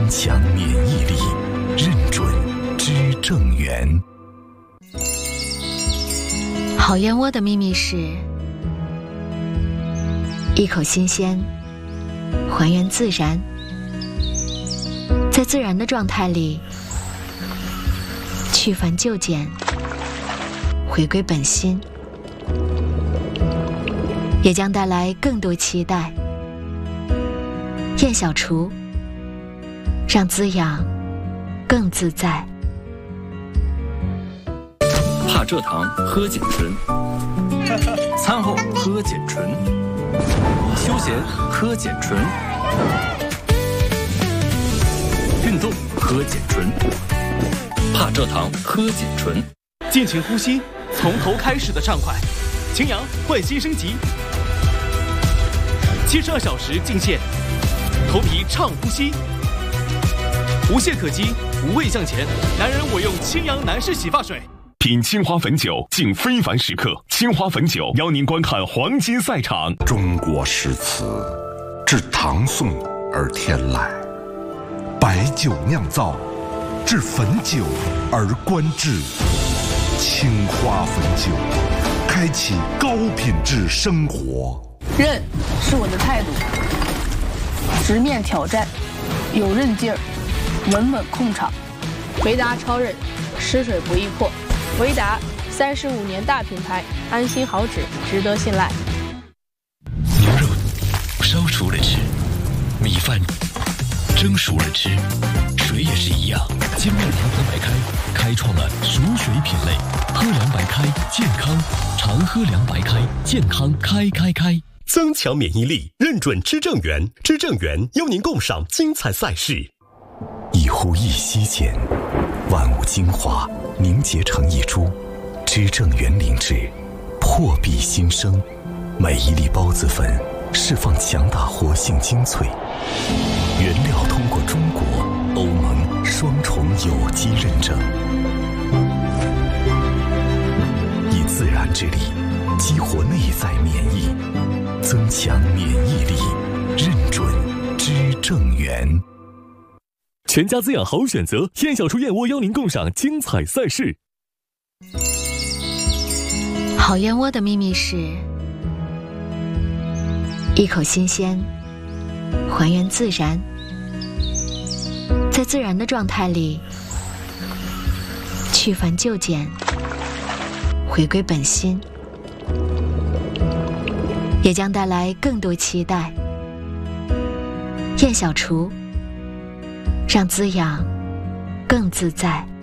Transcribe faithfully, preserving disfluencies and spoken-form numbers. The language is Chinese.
增强免疫力，认准知正源。 好燕窝的秘密是一口新鲜，还原自然，在自然的状态里去繁就简，回归本心，也将带来更多期待。燕小厨，让滋养更自在。 怕蔗糖喝碱醇，餐后喝碱醇，休闲喝碱醇，运动喝碱醇，怕蔗糖喝碱醇。 尽情呼吸，从头开始的畅快。晴阳焕新升级，七十二小时净线，头皮畅呼吸，无懈可击，无畏向前。男人我用清扬男士洗发水。 品青花汾酒，敬非凡时刻。青花汾酒邀您观看黄金赛场。 中国诗词自唐宋而天来，白酒酿造，至汾酒而观致。青花汾酒，开启高品质生活。 韧是我的态度，直面挑战，有韧劲儿，稳稳控场。维达超韧，湿水不易破。维达三十五年大品牌，安心好纸，值得信赖。 牛肉烧熟了吃，米饭蒸熟了吃，水也是一样。精酿联合白开开创了熟水品类，喝凉白开健康，常喝凉白开健康开开开。 增强免疫力，认准知正源，知正源邀您共赏精彩赛事。 一呼一吸间，万物精华凝结成一株，知正源灵芝破壁新生，每一粒孢子粉释放强大活性精粹，原料通过中国、欧盟双重有机认证，以自然之力激活内在免疫，增强免疫力，认准知正源。 全家滋养好选择，燕小厨燕窝邀您共赏精彩赛事。 好燕窝的秘密是一口新鲜，还原自然，在自然的状态里去繁就简，回归本心，也将带来更多期待。燕小厨，让滋养更自在。